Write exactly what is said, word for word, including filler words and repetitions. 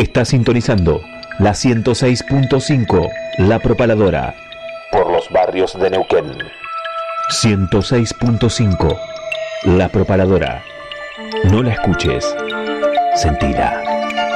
Está sintonizando la ciento seis punto cinco, La Propaladora, por los barrios de Neuquén. ciento seis punto cinco, La Propaladora. No la escuches, sentila.